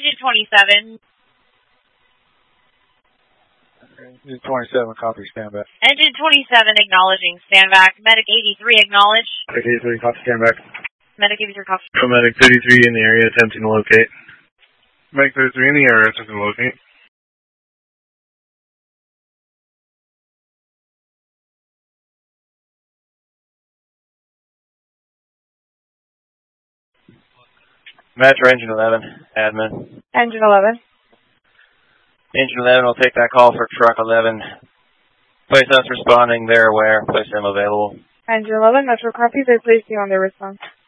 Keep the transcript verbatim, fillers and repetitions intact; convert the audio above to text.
Engine twenty-seven. Engine twenty-seven, copy, stand back. Engine twenty-seven acknowledging, stand back. Medic eighty-three acknowledge. Medic eighty-three, copy, stand back. Medic eighty-three, copy. Medic thirty-three in the area attempting to locate. Medic thirty-three in the area attempting to locate. Metro Engine eleven, admin. Engine eleven. Engine eleven will take that call for truck eleven. Place us responding, they're aware. Place them available. Engine eleven, Metro copies. I place you on their response.